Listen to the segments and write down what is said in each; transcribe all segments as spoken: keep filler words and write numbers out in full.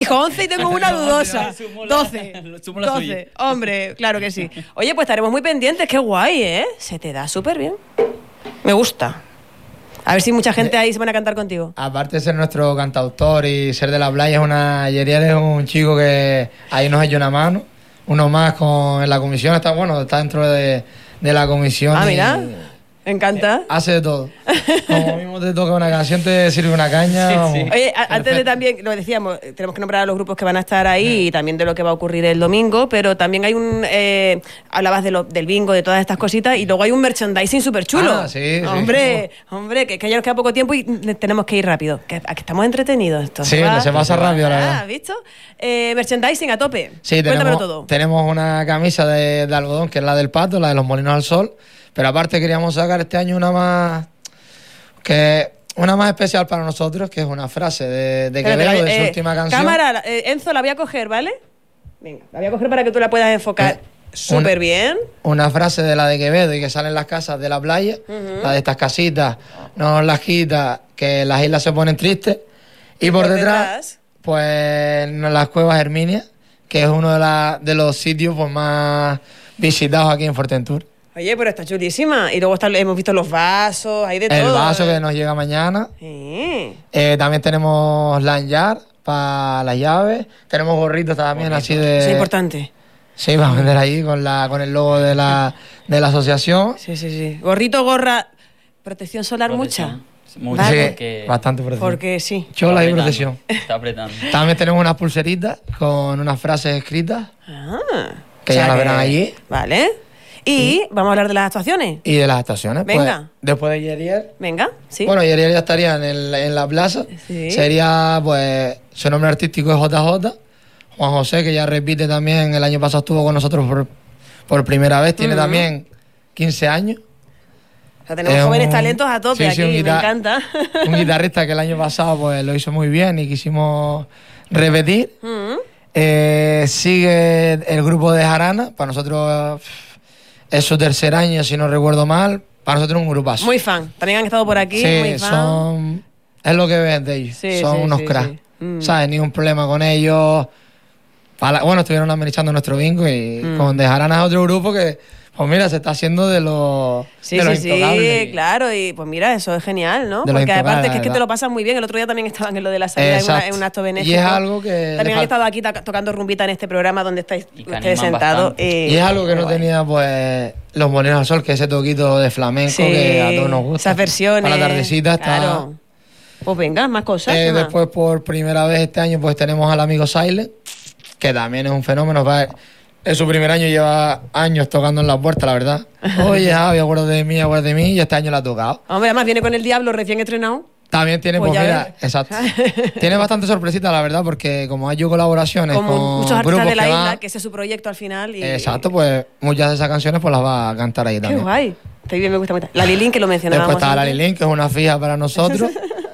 Dijo once y tengo una dudosa. doce. doce. Hombre, claro que sí. Oye, pues estaremos muy pendientes. Qué guay, ¿eh? Se te da súper bien. Me gusta. A ver si mucha gente ahí se van a cantar contigo. Aparte de ser nuestro cantautor y ser de la playa, es una Yeriel es un chico que ahí nos ha hecho una mano. Uno más con en la comisión, está bueno, está dentro de, de la comisión. Ah, y, mira. Me encanta. Eh, hace de todo. Como mismo te toca una canción, te sirve una caña. Sí, vamos, sí. Oye, a, antes de también, lo decíamos, tenemos que nombrar a los grupos que van a estar ahí sí. y también de lo que va a ocurrir el domingo, pero también hay un... Eh, hablabas de lo, del bingo, de todas estas cositas, y luego hay un merchandising súper chulo. Ah, sí, hombre, sí. hombre, que, que ya nos queda poco tiempo y tenemos que ir rápido. Que, a que estamos entretenidos esto. Sí, ¿va? Se pasa rápido, la verdad. ¿Has visto? Eh, merchandising a tope. Sí, Cuéntamelo tenemos, todo. tenemos una camisa de, de algodón, que es la del Pato, la de los Molinos al Sol. Pero aparte queríamos sacar este año una más que una más especial para nosotros, que es una frase de, de Quevedo, eh, de su eh, última canción. Cámara, eh, Enzo, la voy a coger, ¿vale? Venga, la voy a coger para que tú la puedas enfocar eh, súper bien. Una frase de la de Quevedo y que sale en las casas de la playa, uh-huh. la de estas casitas, no las quita, que las islas se ponen tristes. Y por, por detrás, detrás, pues las Cuevas Herminia, que es uno de, la, de los sitios pues, más visitados aquí en Fuerteventura. Oye, pero está chulísima. Y luego está, hemos visto los vasos, hay de el todo. El vaso que nos llega mañana. Sí. Eh, también tenemos lanyard para las llaves. Tenemos gorritos también, gorritos. Así de... Es importante. Sí, vamos a vender ahí con, la, con el logo de la, de la asociación. Sí, sí, sí. Gorrito, gorra, protección solar protección. mucha. Mucho, sí, porque... bastante protección. Porque sí. Chola y protección. Está apretando. También tenemos unas pulseritas con unas frases escritas. Ah. Que o sea ya las que... verán allí. Vale. Y sí. vamos a hablar de las actuaciones. Y de las actuaciones. Venga. Pues, después de Yeriel. Venga, sí. Bueno, Yeriel ya estaría en, el, en la plaza. Sí. Sería, pues, su nombre artístico es J J. Juan José, que ya repite también, el año pasado estuvo con nosotros por, por primera vez. Tiene uh-huh. también quince años. O sea, tenemos es jóvenes un, talentos a tope sí, aquí, sí, me guitar- encanta. Un guitarrista que el año pasado pues lo hizo muy bien y quisimos repetir. Uh-huh. Eh, sigue el grupo de Jarana. Para nosotros... Es su tercer año, si no recuerdo mal. Para nosotros es un grupazo. Muy fan. También han estado por aquí. Sí, muy fan. son... Es lo que ves de ellos. Sí, son sí, unos sí, cracks. Sí. Mm. ¿Sabes? Ni un problema con ellos. Para... Bueno, estuvieron administrando nuestro bingo y mm. con Dejarán a otro grupo que, pues mira, se está haciendo de los Sí, de los sí, intocables. sí, claro. Y pues mira, eso es genial, ¿no? De Porque aparte es que es que te lo pasan muy bien. El otro día también estaban en lo de la salida en, una, en un acto benéfico. Y es algo que... También han estado aquí to- tocando rumbita en este programa donde estáis ustedes sentados. Eh, y es algo que no guay. tenía, pues... Los Molinos al Sol, que ese toquito de flamenco sí, que a todos nos gusta. Esas versiones. Para la tardecita está... Claro. Pues venga, más cosas. Eh, después, por primera vez este año, pues tenemos al amigo Silent, que también es un fenómeno. Es su primer año, lleva años tocando en la puerta, la verdad. Oye, Javi, acuérdate de mí, acuérdate de mí, y este año la ha tocado. Hombre, además viene con el Diablo recién estrenado. También tiene, pues, pues mira, ves. exacto. Tiene bastante sorpresita, la verdad, porque como hay yo colaboraciones como con muchos artistas de la que isla, van, que ese es su proyecto al final. Y... Exacto, pues muchas de esas canciones pues las va a cantar ahí también. Qué guay. Estoy bien, me gusta mucho. La Lilín, que lo mencionábamos. Después está la Lilín, que es una fija para nosotros.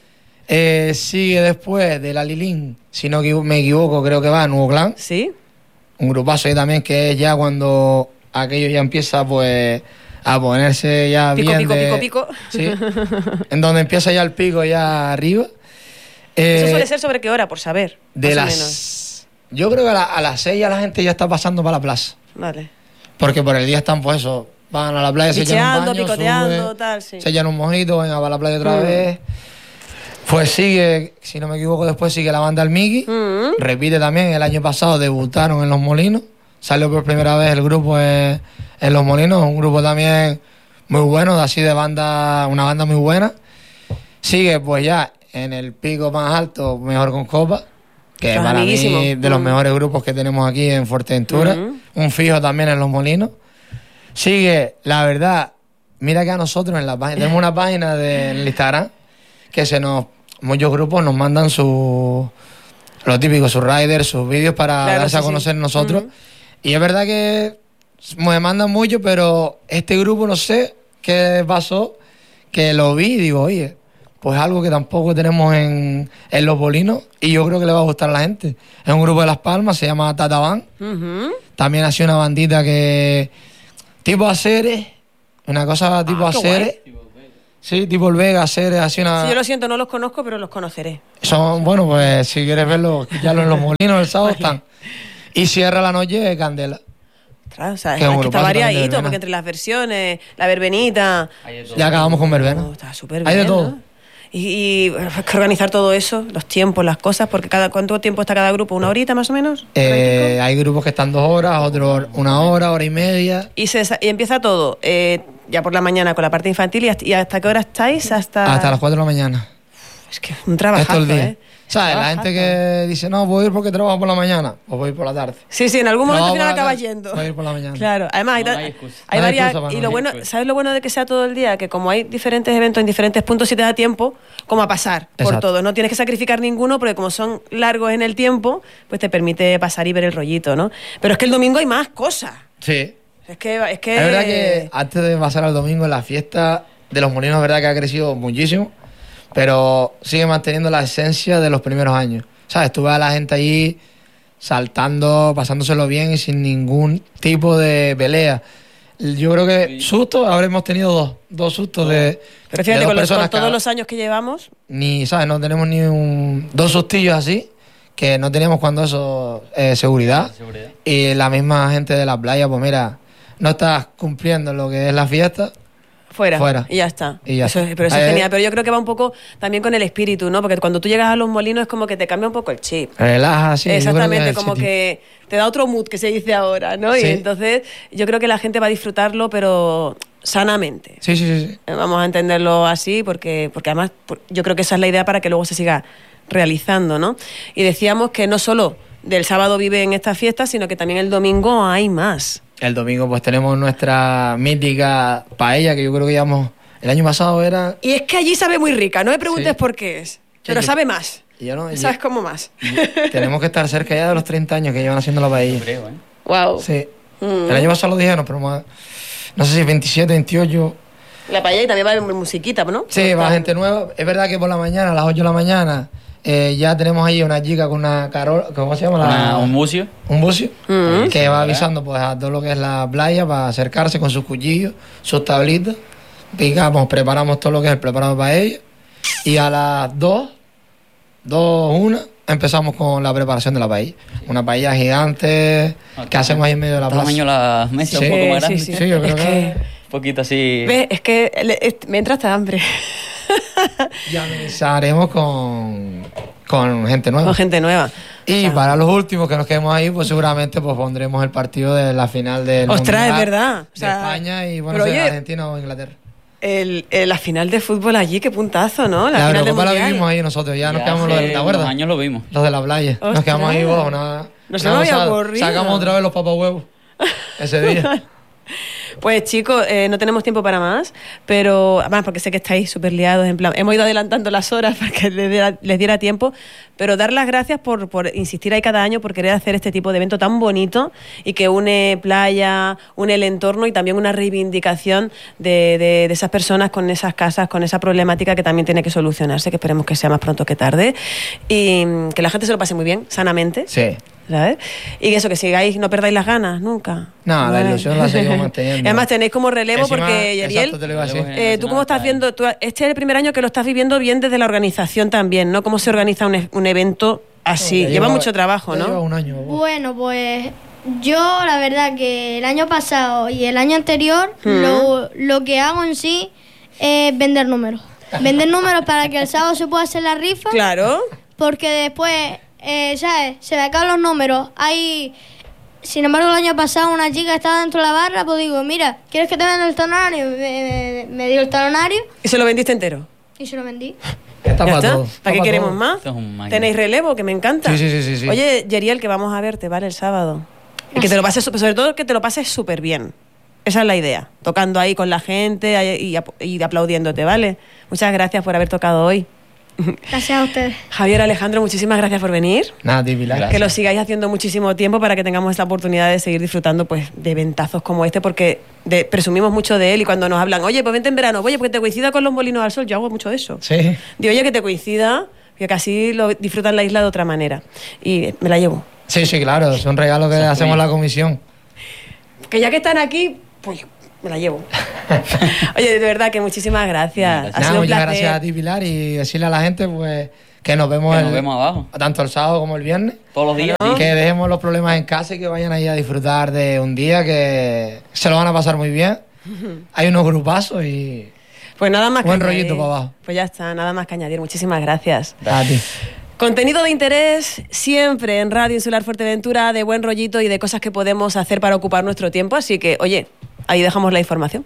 eh, sigue después de la Lilín, si no me equivoco, creo que va a Nuevo Clan. Sí. Un grupazo ahí también, que es ya cuando aquello ya empieza pues a ponerse ya pico, bien pico, de, pico, pico. Sí, en donde empieza ya el pico ya arriba. Eh, ¿Eso suele ser sobre qué hora, por saber? De las... Menos. Yo creo que a, la, a las seis ya la gente ya está pasando para la plaza. Vale. Porque por el día están pues eso, van a la playa, se echan un baño, picoteando, suben, tal, sí. se echan un mojito, venga para la playa otra mm. vez. Pues sigue, si no me equivoco, después sigue la banda El Miki. Mm. Repite también, el año pasado debutaron en Los Molinos. Salió por primera vez el grupo en, en Los Molinos, un grupo también muy bueno, así de banda, una banda muy buena. Sigue pues ya en el pico más alto, Mejor con Copa, que es para amiguísimo. mí de los mm. mejores grupos que tenemos aquí en Fuerteventura. Mm. Un fijo también en Los Molinos. Sigue, la verdad, mira que a nosotros en la página, tenemos una página de, en el Instagram que se nos, muchos grupos nos mandan sus, lo típico, sus riders, sus vídeos para claro, darse sí, a conocer sí. nosotros. Mm. Y es verdad que me mandan mucho, pero este grupo no sé qué pasó, que lo vi y digo, oye, pues algo que tampoco tenemos en, en Los Molinos y yo creo que le va a gustar a la gente. Es un grupo de Las Palmas, se llama Tata Band. Uh-huh. También ha sido una bandita que... Tipo Aceres, una cosa tipo ah, Aceres. Sí, tipo el Vega, Ceres, así una... Sí, yo lo siento, no los conozco, pero los conoceré. Son, bueno, pues si quieres verlos, ya en los molinos el sábado están. Y cierra la noche Candela. Claro, o sea, Que es un que está grupazo también de variadito, verbena. porque entre las versiones, la verbenita... Ya acabamos con verbena. Oh, está súper bien, Hay de todo. ¿no? Y, y hay que organizar todo eso, los tiempos, las cosas, porque cada ¿cuánto tiempo está cada grupo? ¿Una horita más o menos? Eh, hay grupos que están dos horas, otros una hora, hora y media. Y, se, y empieza todo, eh, ya por la mañana con la parte infantil. ¿Y hasta, y hasta qué hora estáis? Hasta, Hasta las cuatro de la mañana. Es que un trabajazo, Es todo el día. ¿eh? ¿Sabes? La Trabajazo. gente que dice, no, voy a ir porque trabajo por la mañana, pues voy a ir por la tarde. Sí, sí, en algún momento al Trabajo final por la acabas tarde, yendo. voy a ir por la mañana. Claro, además hay, No, ta- no hay excusa. hay No hay varias... excusa para y no lo ir, bueno, pues. ¿sabes lo bueno de que sea todo el día? Que como hay diferentes eventos en diferentes puntos, si te da tiempo, como a pasar por Exacto. todo. No tienes que sacrificar ninguno, porque como son largos en el tiempo, pues te permite pasar y ver el rollito, ¿no? Pero es que el domingo hay más cosas. Sí. Es que... Es, que... Es verdad que antes de pasar al domingo, la fiesta de los molinos es verdad que ha crecido muchísimo, pero sigue manteniendo la esencia de los primeros años. ¿Sabes? Tú ves a la gente allí saltando, pasándoselo bien y sin ningún tipo de pelea. Yo creo que sustos habremos tenido dos, dos sustos de, Pero de fíjate, dos con, los- personas con todos cada- los años que llevamos... ni, ¿sabes? No tenemos ni un, dos sustillos así que no teníamos cuando eso, eh, seguridad. Seguridad. Y la misma gente de la playa, pues mira, no estás cumpliendo lo que es la fiesta. Fuera, Fuera. y ya está. Y ya Eso está. es- pero eso es Eh, genial. Pero yo creo que va un poco también con el espíritu, ¿no? Porque cuando tú llegas a los molinos es como que te cambia un poco el chip. Relaja, sí. yo creo que Exactamente, es como el sitio. que te da otro mood que se dice ahora, ¿no? Y Sí. entonces yo creo que la gente va a disfrutarlo, pero sanamente. Sí, sí, sí, sí. Eh, Vamos a entenderlo así, porque, porque además por- yo creo que esa es la idea para que luego se siga realizando, ¿no? Y decíamos que no solo del sábado vive en esta fiesta, sino que también el domingo hay más. El domingo pues tenemos nuestra mítica paella, que yo creo que llevamos... El año pasado era... Y es que allí sabe muy rica, no me preguntes Sí. por qué es, pero yo- sabe más. y yo no- ¿Sabes yo- cómo más? Tenemos que estar cerca ya de los treinta años que llevan haciendo la paella. Creo, ¿eh? Wow. Sí. Mm. El año pasado lo dijeron, pero más... No sé si veintisiete, veintiocho... La paella y también va en musiquita, ¿no? Sí, va gente nueva. Es verdad que por la mañana, a las ocho de la mañana, eh, ya tenemos ahí una chica con una carola... ¿Cómo se llama? La- Una- un bucio. un bucio Mm. que va avisando pues a todo lo que es la playa para acercarse con sus cuchillos, sus tablitas, picamos, preparamos todo lo que es el preparado para ella y a las dos, dos, una, empezamos con la preparación de la paella. Una paella gigante que hacemos ahí en medio de la plaza. Tamaño la mesa, Sí, un poco más sí, grande. sí. Sí, yo creo Es que, que- Un poquito así. ¿Ves? Es que le- es- me entra hasta hambre. ya amenizaremos con, con gente nueva. Con gente nueva. Y O sea, para los últimos que nos quedemos ahí, pues seguramente pues pondremos el partido de la final del Ostras, es Mundial verdad. O de sea, España y bueno, pero sea oye, Argentina o Inglaterra. el, el- la final de fútbol allí, qué puntazo, ¿no? La, La final del Eurocopa la Mundial. vivimos ahí nosotros, ya, nos Ya quedamos los de hace la unos verdad. años lo vimos. Los de la playa. Ostras. Nos quedamos ahí, vos, una. No se una me había gozada. ocurrido. Sacamos otra vez los papahuevos. Ese día. Pues chicos, eh, no tenemos tiempo para más, pero además porque sé que estáis súper liados, en plan, hemos ido adelantando las horas para que les diera, les diera tiempo, pero dar las gracias por, por insistir ahí cada año, por querer hacer este tipo de evento tan bonito y que une playa, une el entorno y también una reivindicación de, de, de esas personas con esas casas, con esa problemática que también tiene que solucionarse, que esperemos que sea más pronto que tarde, y mm, que la gente se lo pase muy bien, sanamente. Sí. ¿Sabes? Y eso, que sigáis, no perdáis las ganas nunca. No, la ¿Vale? ilusión la seguimos manteniendo. Y además tenéis como relevo Encima, porque, Yeriel, exacto, te lo iba a decir. eh, ¿tú cómo estás viendo? Tú, este es el primer año que lo estás viviendo bien desde la organización también, ¿no? ¿Cómo se organiza un, e- un evento así? Ya Lleva lleva- mucho trabajo, ya ¿no? Lleva un año. vos. Bueno, pues yo la verdad que el año pasado y el año anterior Mm. lo, lo que hago en sí es vender números. Vender números para que el sábado se pueda hacer la rifa, Claro. porque después, eh, ¿sabes? Se me acaban los números. Hay, sin embargo, el año pasado una chica estaba dentro de la barra, pues digo, mira, ¿quieres que te venda el talonario? Me, me- me dio el talonario ¿Y se lo vendiste entero? y se lo vendí. Está ¿Ya para está? todo. está ¿Para qué para queremos todo. más? Esto es un máquina. ¿Tenéis relevo? Que me encanta. Sí, sí, sí, sí, sí. Oye, Yeriel, que vamos a verte, ¿vale? El sábado. Y que te lo pases, súper- sobre todo que te lo pases súper bien. Esa es la idea. Tocando ahí con la gente ahí- y, ap- y aplaudiéndote, ¿vale? Muchas gracias por haber tocado hoy. Gracias a ustedes. Javier, Alejandro, muchísimas gracias por venir. Nada, ti, Pilar. Gracias. Que lo sigáis haciendo muchísimo tiempo para que tengamos esta oportunidad de seguir disfrutando pues de ventazos como este, porque de- presumimos mucho de él y cuando nos hablan, oye, pues vente en verano, oye, porque te coincida con los molinos al sol, yo hago mucho de eso. Sí. Digo, oye, que te coincida, que casi lo disfrutan la isla de otra manera. Y me la llevo. Sí, sí, claro. Son regalos que Son hacemos muy- la comisión. Que ya que están aquí, pues Me la llevo. Oye, de verdad que muchísimas gracias. Gracias. Ha Nada, sido un muchas placer. gracias a ti, Pilar, y decirle a la gente pues que nos vemos, Que el- nos vemos abajo. tanto el sábado como el viernes. Todos los días. Bueno. sí. Que dejemos los problemas en casa y que vayan ahí a disfrutar de un día que se lo van a pasar muy bien. Hay unos grupazos y Pues nada más Buen que rollito añadir. para abajo. Pues ya está, nada más que añadir. Muchísimas gracias. a ti. Contenido de interés siempre en Radio Insular Fuerteventura, de buen rollito y de cosas que podemos hacer para ocupar nuestro tiempo. Así que, oye, ahí dejamos la información.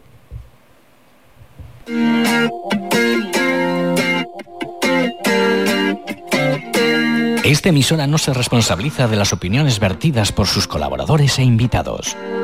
Esta emisora no se responsabiliza de las opiniones vertidas por sus colaboradores e invitados.